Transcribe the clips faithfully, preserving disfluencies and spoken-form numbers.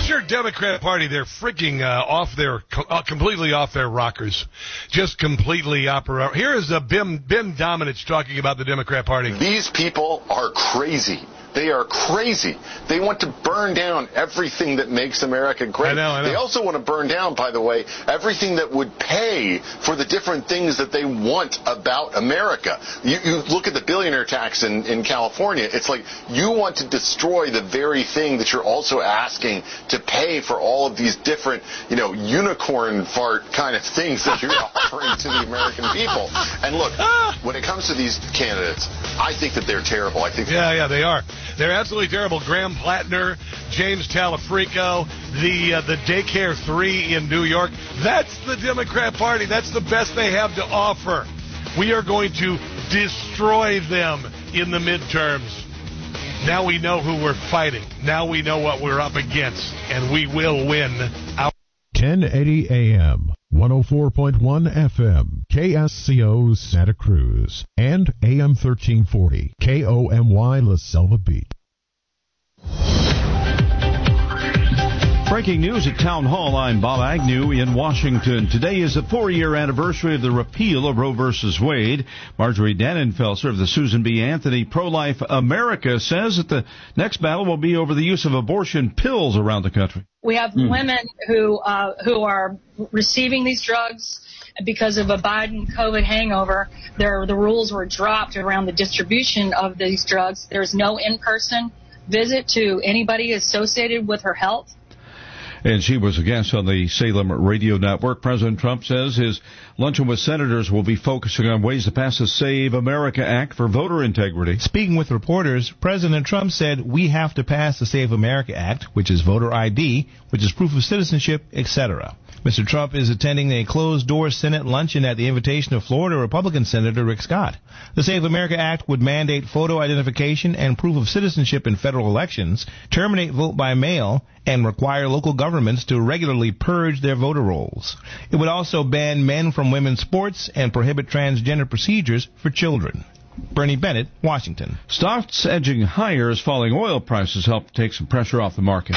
your Democrat Party. They're freaking uh, off their, uh, completely off their rockers. Just completely opera. Here is uh, Ben, Ben Domenech talking about the Democrat Party. These people are crazy. They are crazy. They want to burn down everything that makes America great. I know, I know. They also want to burn down, by the way, everything that would pay for the different things that they want about America. You, you look at the billionaire tax in, in California. It's like you want to destroy the very thing that you're also asking to pay for all of these different, you know, unicorn fart kind of things that you're offering to the American people. And look, when it comes to these candidates, I think that they're terrible. I think Yeah, yeah, they are. They're absolutely terrible. Graham Plattner, James Talafrico, the uh, the Daycare three in New York. That's the Democrat Party. That's the best they have to offer. We are going to destroy them in the midterms. Now we know who we're fighting. Now we know what we're up against, and we will win. Our- ten eighty A M, one oh four point one F M, K S C O Santa Cruz, and A M thirteen forty, K O M Y La Selva Beach. Breaking news at Town Hall. I'm Bob Agnew in Washington. Today is the four-year anniversary of the repeal of Roe versus Wade. Marjorie Dannenfelser of the Susan B. Anthony Pro-Life America says that the next battle will be over the use of abortion pills around the country. We have mm. women who uh, who are receiving these drugs because of a Biden COVID hangover. There, the rules were dropped around the distribution of these drugs. There's no in-person visit to anybody associated with her health. And she was a guest on the Salem Radio Network. President Trump says his luncheon with senators will be focusing on ways to pass the Save America Act for voter integrity. Speaking with reporters, President Trump said we have to pass the Save America Act, which is voter I D, which is proof of citizenship, et cetera. Mister Trump is attending a closed-door Senate luncheon at the invitation of Florida Republican Senator Rick Scott. The Save America Act would mandate photo identification and proof of citizenship in federal elections, terminate vote by mail, and require local governments to regularly purge their voter rolls. It would also ban men from women's sports and prohibit transgender procedures for children. Bernie Bennett, Washington. Stocks edging higher as falling oil prices help take some pressure off the market.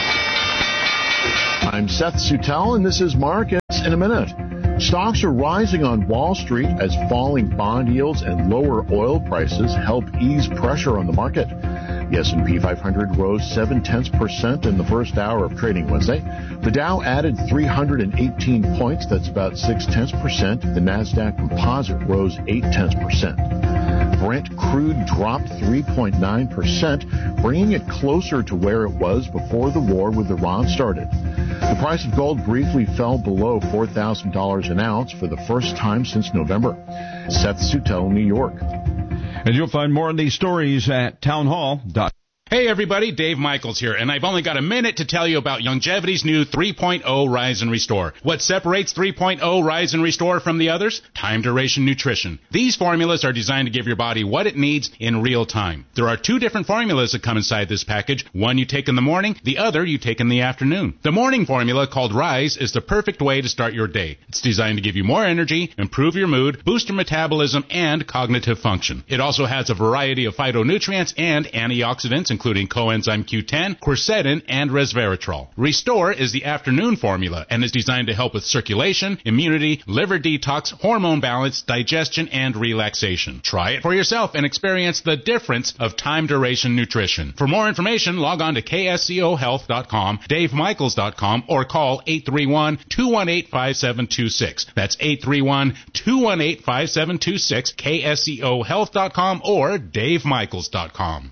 I'm Seth Sutel, and this is Markets in a Minute. Stocks are rising on Wall Street as falling bond yields and lower oil prices help ease pressure on the market. The S and P five hundred rose seven tenths percent in the first hour of trading Wednesday. The Dow added three hundred eighteen points. That's about six tenths percent. The Nasdaq Composite rose eight tenths percent. Brent crude dropped three point nine percent, bringing it closer to where it was before the war with Iran started. The price of gold briefly fell below four thousand dollars an ounce for the first time since November. Seth Sutel, New York. And you'll find more on these stories at townhall dot com. Hey everybody, Dave Michaels here, and I've only got a minute to tell you about Longevity's new three point oh Rise and Restore. What separates three point oh Rise and Restore from the others? Time duration nutrition. These formulas are designed to give your body what it needs in real time. There are two different formulas that come inside this package. One you take in the morning, the other you take in the afternoon. The morning formula, called Rise, is the perfect way to start your day. It's designed to give you more energy, improve your mood, boost your metabolism, and cognitive function. It also has a variety of phytonutrients and antioxidants, including coenzyme Q ten, quercetin, and resveratrol. Restore is the afternoon formula and is designed to help with circulation, immunity, liver detox, hormone balance, digestion, and relaxation. Try it for yourself and experience the difference of time duration nutrition. For more information, log on to K S C O health dot com, Dave Michaels dot com, or call eight three one, two one eight, five seven two six. That's eight three one, two one eight, five seven two six, K S C O health dot com or Dave Michaels dot com.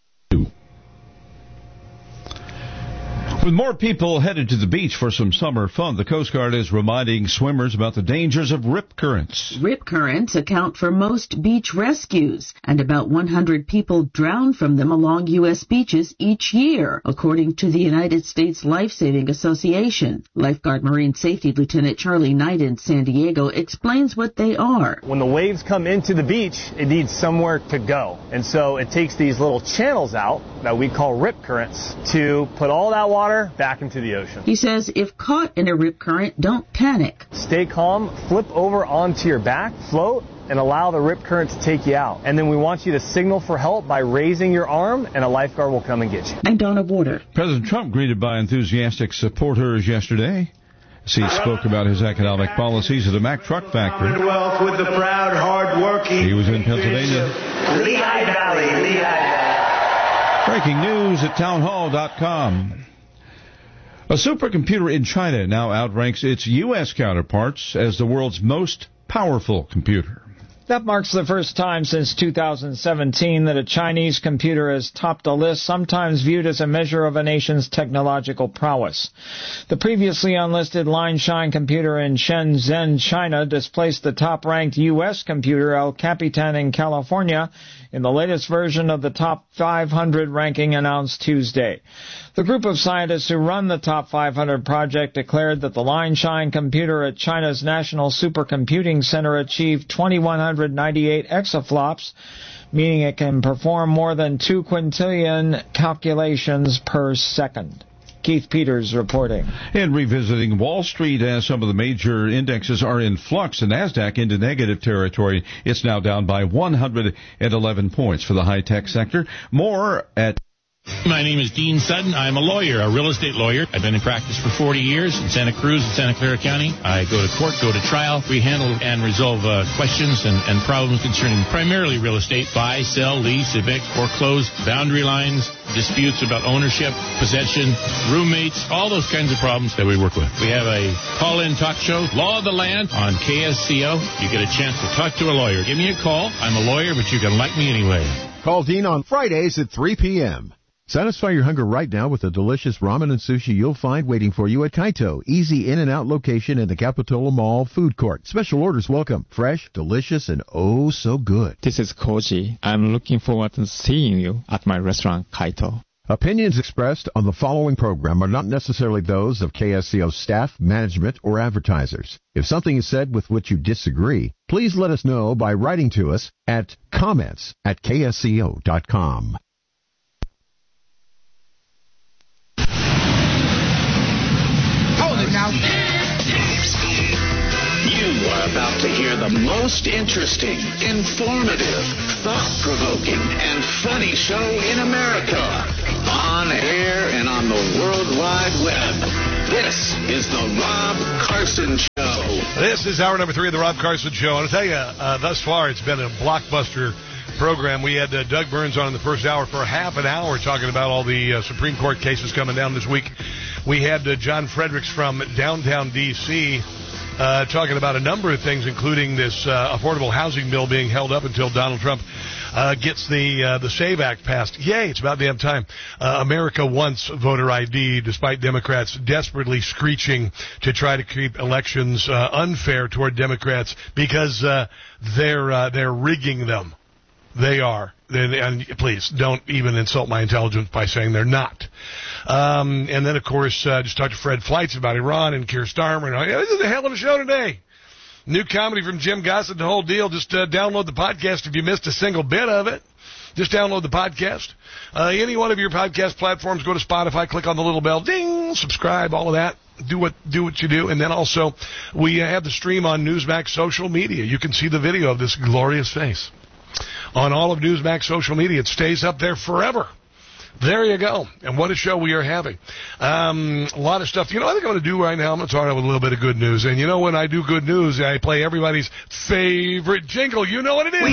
With more people headed to the beach for some summer fun, the Coast Guard is reminding swimmers about the dangers of rip currents. Rip currents account for most beach rescues, and about one hundred people drown from them along U S beaches each year, according to the United States Life-Saving Association. Lifeguard Marine Safety Lieutenant Charlie Knight in San Diego explains what they are. When the waves come into the beach, it needs somewhere to go. And so it takes these little channels out that we call rip currents to put all that water back into the ocean. He says if caught in a rip current, don't panic. Stay calm, flip over onto your back, float, and allow the rip current to take you out. And then we want you to signal for help by raising your arm, and a lifeguard will come and get you. And Donna Border. President Trump greeted by enthusiastic supporters yesterday as he spoke about his economic policies at a Mack truck factory. With the proud, hard-working. He was in Pennsylvania. Lehigh Valley, Lehigh Valley. Breaking news at townhall dot com. A supercomputer in China now outranks its U S counterparts as the world's most powerful computer. That marks the first time since two thousand seventeen that a Chinese computer has topped a list sometimes viewed as a measure of a nation's technological prowess. The previously unlisted Line Shine computer in Shenzhen, China, displaced the top-ranked U S computer El Capitan in California in the latest version of the top five hundred ranking announced Tuesday. The group of scientists who run the Top five hundred project declared that the Line Shine computer at China's National Supercomputing Center achieved two thousand one hundred ninety-eight exaflops, meaning it can perform more than two quintillion calculations per second. Keith Peters reporting. And revisiting Wall Street as some of the major indexes are in flux. The NASDAQ into negative territory. It's now down by one hundred eleven points for the high-tech sector. More at... My name is Dean Sutton. I'm a lawyer, a real estate lawyer. I've been in practice for forty years in Santa Cruz and Santa Clara County. I go to court, go to trial. We handle and resolve uh, questions and, and problems concerning primarily real estate, buy, sell, lease, evict, foreclose, boundary lines, disputes about ownership, possession, roommates, all those kinds of problems that we work with. We have a call-in talk show, Law of the Land, on K S C O. You get a chance to talk to a lawyer. Give me a call. I'm a lawyer, but you can like me anyway. Call Dean on Fridays at three p.m. Satisfy your hunger right now with the delicious ramen and sushi you'll find waiting for you at Kaito. Easy in and out location in the Capitola Mall food court. Special orders welcome. Fresh, delicious, and oh so good. This is Koji. I'm looking forward to seeing you at my restaurant, Kaito. Opinions expressed on the following program are not necessarily those of K S C O staff, management, or advertisers. If something is said with which you disagree, please let us know by writing to us at comments at K S C O dot com. Now. You are about to hear the most interesting, informative, thought-provoking, and funny show in America. On air and on the World Wide Web. This is the Rob Carson Show. This is hour number three of the Rob Carson Show. And I'll tell you, uh, thus far it's been a blockbuster program. We had uh, Doug Burns on in the first hour for half an hour talking about all the uh, Supreme Court cases coming down this week. We had uh, John Fredericks from downtown D C uh, talking about a number of things, including this uh, affordable housing bill being held up until Donald Trump uh, gets the uh, the SAVE Act passed. Yay, it's about damn time. Uh, America wants voter I D, despite Democrats desperately screeching to try to keep elections uh, unfair toward Democrats because uh, they're uh, they're rigging them. They are. And, and please, don't even insult my intelligence by saying they're not. Um, and then, of course, uh, just talked to Fred Fleitz about Iran and Keir Starmer. And, yeah, this is a hell of a show today. New comedy from Jim Gossett, the whole deal. Just uh, download the podcast if you missed a single bit of it. Just download the podcast. Uh, any one of your podcast platforms, go to Spotify, click on the little bell, ding, subscribe, all of that. Do what do what you do. And then also, we have the stream on Newsmax social media. You can see the video of this glorious face on all of Newsmax social media. It stays up there forever. There you go. And what a show we are having. Um, a lot of stuff. You know what I'm going to do right now? I'm going to start out with a little bit of good news. And you know when I do good news, I play everybody's favorite jingle. You know what it is.